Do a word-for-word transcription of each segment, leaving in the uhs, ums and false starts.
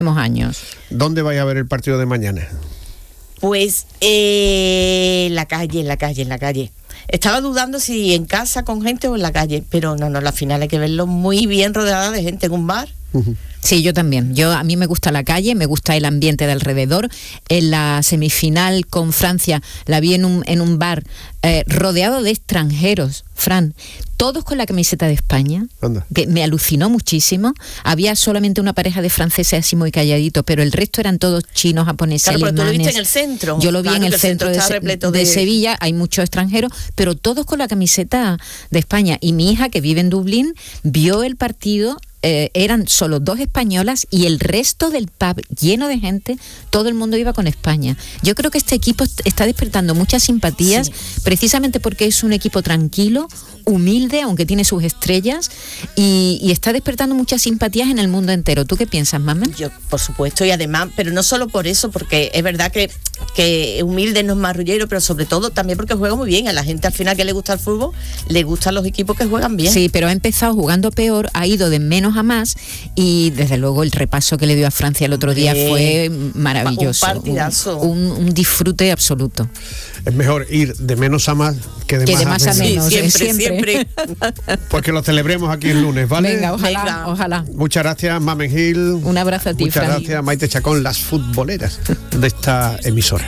años. ¿Dónde vais a ver el partido de mañana? Pues eh, en la calle, en la calle, en la calle. Estaba dudando si en casa con gente o en la calle, pero no, no, la final hay que verlo muy bien rodeada de gente en un bar. Uh-huh. Sí, yo también. Yo a mí me gusta la calle, me gusta el ambiente de alrededor. En la semifinal con Francia la vi en un en un bar eh, rodeado de extranjeros, Fran, todos con la camiseta de España, Anda. que me alucinó muchísimo. Había solamente una pareja de franceses así muy calladitos, pero el resto eran todos chinos, japoneses, Claro, pero tú lo alemanes. viste en el centro. Yo lo vi Claro, en el que centro, de, está Se- repleto de de- Sevilla, hay muchos extranjeros, pero todos con la camiseta de España. Y mi hija, que vive en Dublín, vio el partido. Eh, eran solo dos españolas y el resto del pub lleno de gente, todo el mundo iba con España. Yo creo que este equipo est- está despertando muchas simpatías, sí, precisamente porque es un equipo tranquilo, humilde, aunque tiene sus estrellas, y, y está despertando muchas simpatías en el mundo entero. ¿Tú qué piensas, mamá? Yo, por supuesto, y además, pero no solo por eso, porque es verdad que, que humilde no es marrullero, pero sobre todo también porque juega muy bien. A la gente al final que le gusta el fútbol, le gustan los equipos que juegan bien. Sí, pero ha empezado jugando peor, ha ido de menos a más, y desde luego el repaso que le dio a Francia el otro día Eh, fue maravilloso. un partidazo. Un, un, un disfrute absoluto. Es mejor ir de menos a más que de, Que más, de más a a menos. menos. Sí, eh, siempre, siempre. Pues que lo celebremos aquí el lunes, ¿vale? Venga, ojalá, Venga. ojalá. Muchas gracias, Mamen Gil. Un abrazo a ti, Muchas Fran. gracias, Maite Chacón, las futboleras de esta emisora.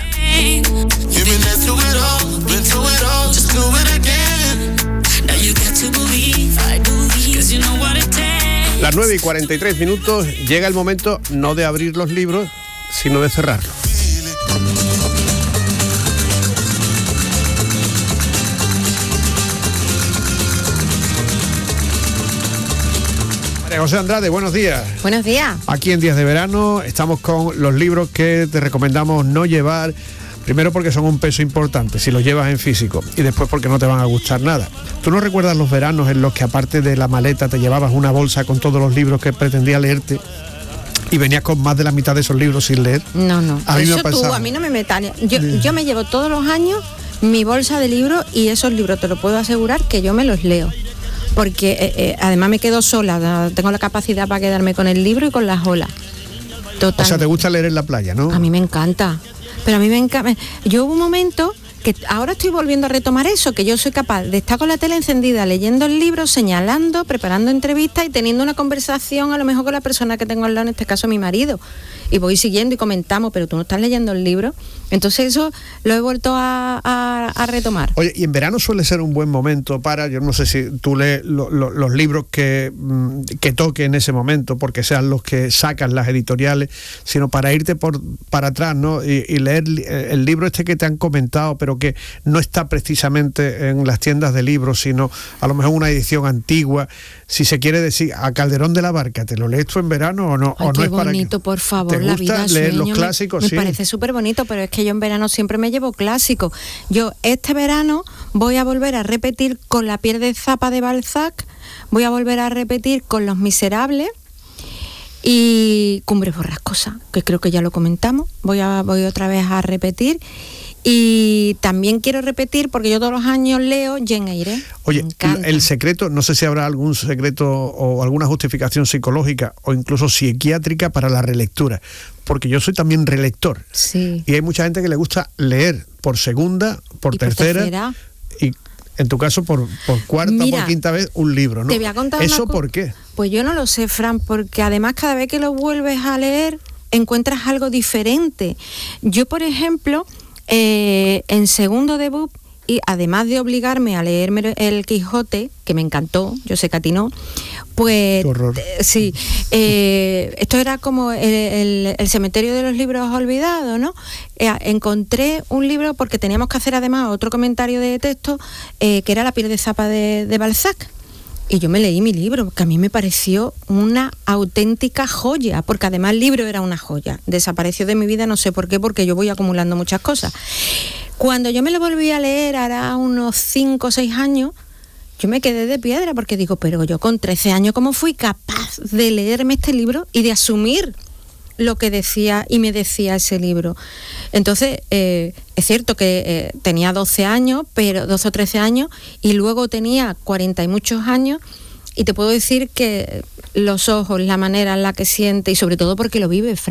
Las nueve y cuarenta y tres minutos, llega el momento no de abrir los libros, sino de cerrarlos. María José Andrade, buenos días. Buenos días. Aquí en Días de Verano estamos con los libros que te recomendamos no llevar. Primero porque son un peso importante si los llevas en físico, y después porque no te van a gustar nada. ¿Tú no recuerdas los veranos en los que aparte de la maleta te llevabas una bolsa con todos los libros que pretendías leerte y venías con más de la mitad de esos libros sin leer? No, no. A mí me Eso ha tú, pasado. a mí no me metas. Yo, yo me llevo todos los años mi bolsa de libros, y esos libros te lo puedo asegurar que yo me los leo. Porque eh, eh, además me quedo sola, tengo la capacidad para quedarme con el libro y con las olas. Total. O sea, te gusta leer en la playa, ¿no? A mí me encanta. Pero a mí me encanta. Yo hubo un momento que ahora estoy volviendo a retomar eso, que yo soy capaz de estar con la tele encendida, leyendo el libro, señalando, preparando entrevistas y teniendo una conversación a lo mejor con la persona que tengo al lado, en este caso mi marido. Y voy siguiendo y comentamos, pero tú no estás leyendo el libro. Entonces eso lo he vuelto a, a, a retomar. Oye, y en verano suele ser un buen momento para, yo no sé si tú lees lo, lo, los libros que, que toque en ese momento, porque sean los que sacan las editoriales, sino para irte por para atrás, ¿no? Y, y leer el libro este que te han comentado, pero que no está precisamente en las tiendas de libros, sino a lo mejor una edición antigua. Si se quiere decir, a Calderón de la Barca, ¿te lo lees tú en verano o no? Ay, o no qué es para bonito, que... por favor, ¿Te la gusta vida leer sueño? los clásicos? Me, Sí. me parece súper bonito, pero es que yo en verano siempre me llevo clásicos. Yo este verano voy a volver a repetir con La piel de Zapa de Balzac, voy a volver a repetir con Los Miserables y Cumbres Borrascosas, que creo que ya lo comentamos. Voy a voy otra vez a repetir. Y también quiero repetir, porque yo todos los años leo Jane Eyre. Oye, Me encanta. el secreto, no sé si habrá algún secreto o alguna justificación psicológica o incluso psiquiátrica para la relectura, porque yo soy también relector. Sí. Y hay mucha gente que le gusta leer por segunda, por Y por tercera, tercera. y en tu caso por, por cuarta, Mira, por quinta vez un libro, ¿no? te voy a contar ¿Eso una co- por qué? Pues yo no lo sé, Fran, porque además cada vez que lo vuelves a leer encuentras algo diferente. Yo, por ejemplo, eh, en segundo debut, y además de obligarme a leerme el Quijote, que me encantó, yo sé que a ti no, pues Qué horror. eh, sí, eh, esto era como el, el, el cementerio de los libros olvidados, ¿no? Eh, encontré un libro, porque teníamos que hacer además otro comentario de texto, eh, que era La piel de Zapa de, de Balzac. Y yo me leí mi libro, que a mí me pareció una auténtica joya, porque además el libro era una joya. Desapareció de mi vida, no sé por qué, porque yo voy acumulando muchas cosas. Cuando yo me lo volví a leer, hará unos cinco o seis años, yo me quedé de piedra, porque digo, pero yo con trece años, ¿cómo fui capaz de leerme este libro y de asumir lo que decía y me decía ese libro? Entonces, eh, es cierto que eh, tenía doce años, pero doce o trece años, y luego tenía cuarenta y muchos años, y te puedo decir que los ojos, la manera en la que siente, y sobre todo porque lo vive, Fran.